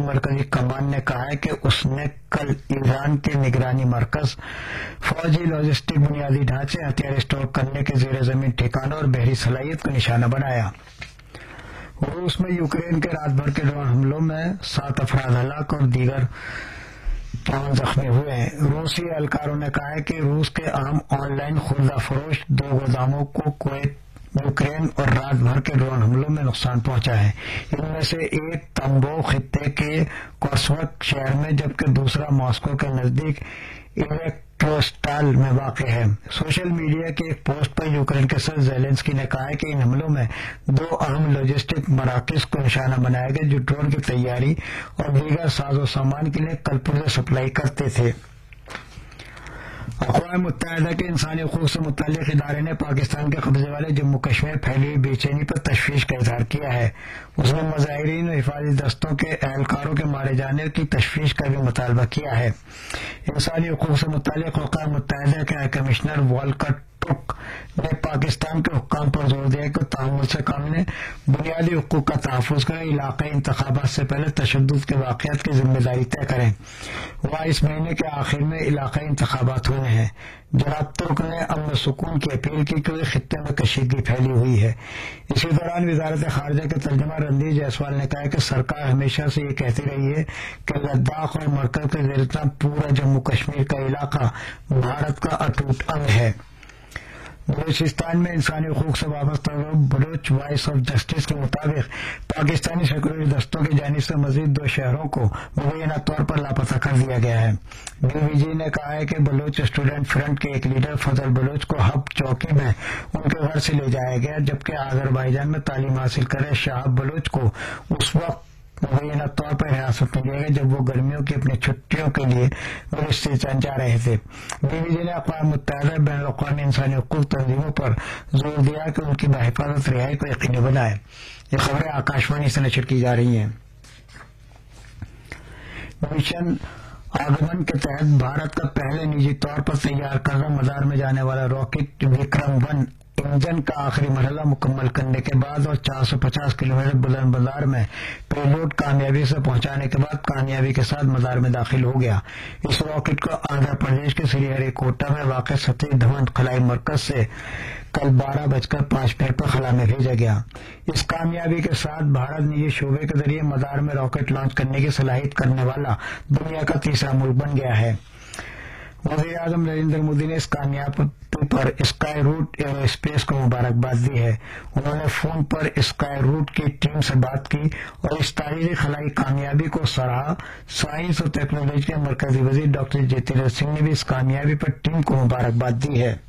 مرکزی کمان نے کہا ہے کہ اس نے کل ایران کے نگرانی مرکز، فوجی لاجسٹک بنیادی ڈھانچے، ہتھیار اسٹور کرنے کے زیر زمین ٹھکانوں اور بحری صلاحیت کو نشانہ بنایا۔ روس میں یوکرین کے رات بھر کے ڈرون حملوں میں 7 افراد ہلاک اور دیگر 53 زخمی ہوئے ہیں۔ روسی اہلکاروں نے کہا ہے کہ روس کے اہم آن لائن خوردہ فروش 2 گوداموں کو کویت، یوکرین اور رات بھر کے ڈرون حملوں میں نقصان پہنچا ہے۔ ان میں سے ایک تمبو خطے کے کورسوک شہر میں جبکہ دوسرا ماسکو کے نزدیک الیکٹروسٹال میں واقع ہے۔ سوشل میڈیا کے ایک پوسٹ پر یوکرین کے صدر زیلنسکی نے کہا ہے کہ ان حملوں میں 2 اہم لاجسٹک مراکز کو نشانہ بنایا گیا جو ڈرون کی تیاری اور دیگر ساز و سامان کے لیے کل پرزے سپلائی کرتے تھے۔ اقوام متحدہ کے انسانی حقوق سے متعلق ادارے نے پاکستان کے قبضے والے جموں کشمیر پھیلی ہوئی بے چینی پر تشویش کا اظہار کیا ہے۔ اس نے مظاہرین اور حفاظتی دستوں کے اہلکاروں کے مارے جانے کی تشویش کا بھی مطالبہ کیا ہے۔ انسانی حقوق سے متعلق اقوام متحدہ کے ہائی کمشنر والکر ٹرک نے پاکستان کے حکام پر زور دیا کہ تحمل سے کام لیں، بنیادی حقوق کا تحفظ کریں، علاقائی انتخابات سے پہلے تشدد کے واقعات کی ذمہ داری طے کریں۔ وہاں اس مہینے کے آخر میں علاقائی انتخابات ہونے ہیں۔ جناب ترک نے امن و سکون کی اپیل کی کیونکہ خطے میں کشیدگی پھیلی ہوئی ہے۔ اسی دوران وزارت خارجہ کے ترجمہ رندی جیسوال نے کہا کہ سرکار ہمیشہ سے یہ کہتی رہی ہے کہ لداخ اور مرکز کے زیر انتظام پورا جموں کشمیر کا علاقہ بھارت کا اٹوٹ انگ ہے۔ بلوچستان میں انسانی حقوق سے وابستہ بلوچ وائس آف جسٹس کے مطابق پاکستانی سیکورٹی دستوں کی جانب سے مزید 2 شہروں کو مبینہ طور پر لاپتہ کر دیا گیا ہے۔ بی بی جی نے کہا ہے کہ بلوچ اسٹوڈنٹ فرنٹ کے ایک لیڈر فضل بلوچ کو ہب چوکی میں ان کے گھر سے لے جایا گیا، جبکہ آذربائیجان میں تعلیم حاصل کر رہے شہاب بلوچ کو اس وقت مبینہ طور پر حراست میں لیا گیا جب وہ گرمیوں کی اپنی چھٹیوں کے لیے بلوچستان جا رہے تھے۔ بی بی جی نے اقوام متحدہ بین الاقوامی انسانی حقوق تنظیموں پر زور دیا کہ ان کی بحفاظت رہائی کو یقینی بنائے۔ یہ خبریں آکاشوانی سے نشر کی جا رہی ہیں۔ مشن آگمن کے تحت بھارت کا پہلے نجی طور پر تیار کردہ مدار میں جانے والا راکٹ وکرم-1 انجن کا آخری مرحلہ مکمل کرنے کے بعد اور 450 کلومیٹر بلند مدار میں پے لوڈ کامیابی سے پہنچانے کے بعد کامیابی کے ساتھ مدار میں داخل ہو گیا۔ اس راکٹ کو آندھرا پردیش کے سری ہری کوٹا میں واقع ستیش دھون خلائی مرکز سے کل 12:05 پر خلا میں بھیجا گیا۔ اس کامیابی کے ساتھ بھارت نجی شعبے کے ذریعے مدار میں راکٹ لانچ کرنے کی صلاحیت کرنے والا دنیا کا تیسرا ملک بن گیا ہے۔ وزیر اعظم نریندر مودی نے اس کامیابی پر اسکائی روٹ ایرو اسپیس کو مبارکباد دی ہے۔ انہوں نے فون پر اسکائی روٹ کی ٹیم سے بات کی اور اس تاریخی خلائی کامیابی کو سراہا۔ سائنس اور ٹیکنالوجی کے مرکزی وزیر ڈاکٹر جتیندر سنگھ نے بھی اس کامیابی پر ٹیم کو مبارکباد دی ہے۔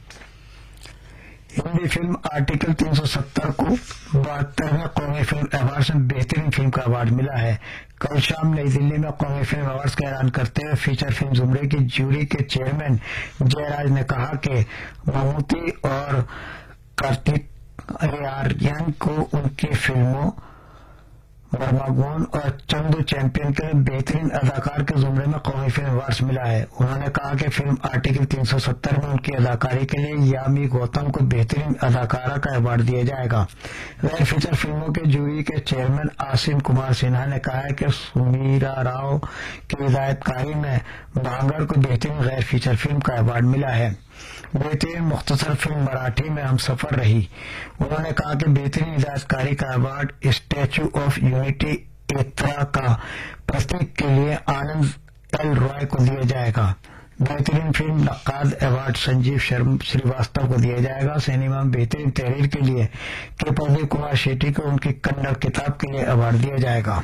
ہندی فلم آرٹیکل 370 کو 72ویں قومی فلم ایوارڈز میں بہترین فلم کا ایوارڈ ملا ہے۔ کل شام نئی دلی میں قومی فلم ایوارڈز کا اعلان کرتے ہوئے فیچر فلم زمرے کی جیوری کے چیئرمین جے راج نے کہا کہ مموٹی اور کارتک آریان کو ان کی فلموں برماگون اور چندو چیمپئن کے بہترین اداکار کے زمرے میں قومی فلم ایوارڈز ملا ہے۔ انہوں نے کہا کہ فلم آرٹیکل 370 میں ان کی اداکاری کے لیے یامی گوتم کو بہترین اداکارہ کا ایوارڈ دیا جائے گا۔ غیر فیچر فلموں کے جوری کے چیئرمین آسین کمار سنہا نے کہا ہے کہ سمیرا راؤ کی ہدایت کاری میں بھانگڑ کو بہترین غیر فیچر فلم کا ایوارڈ ملا ہے۔ بہترین مختصر فلم مراٹھی میں ہم سفر رہی۔ انہوں نے کہا کہ بہترین ہدایت کاری کا ایوارڈ اسٹیچو آف یونٹی ایکتا کا پرتیک کے لیے آنند ایل رائے کو دیا جائے گا۔ بہترین فلم نقاد ایوارڈ سنجیو شریواستو کو دیا جائے گا۔ سینما میں بہترین تحریر کے لیے کے پردیپ کمار شیٹی کو ان کی کنڑ کتاب کے لیے ایوارڈ دیا جائے گا۔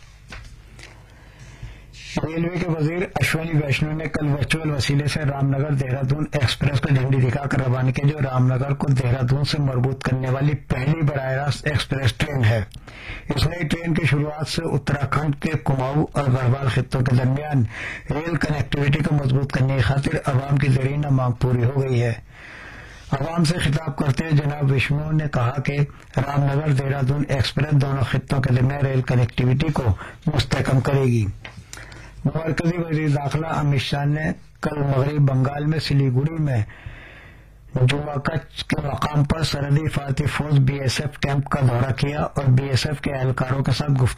ریلوے کے وزیر اشونی ویشنو نے کل ورچوئل وسیلے سے رام نگر دہرادون ایکسپریس کو جھنڈی دکھا کر روانہ کی، جو رام نگر کو دہرادون سے مربوط کرنے والی پہلی براہ راست ایکسپریس ٹرین ہے۔ اس نئی ٹرین کی شروعات سے اتراکھنڈ کے کماؤں اور گڑھوال خطوں کے درمیان ریل کنیکٹیویٹی کو مضبوط کرنے کی خاطر عوام کی زرعی مانگ پوری ہو گئی ہے۔ عوام سے خطاب کرتے ہوئے جناب وشنو نے کہا کہ رام نگر دہرادون ایکسپریس دونوں خطوں کے درمیان ریل کنیکٹیویٹی کو مستحکم کرے گی۔ مرکزی وزیر داخلہ امت شاہ نے کل مغربی بنگال میں سلیگوڑی میں جماکچ کے مقام پر سرحدی حفاظتی فورس BSF کیمپ کا دورہ کیا اور BSF کے اہلکاروں کے ساتھ گفتگو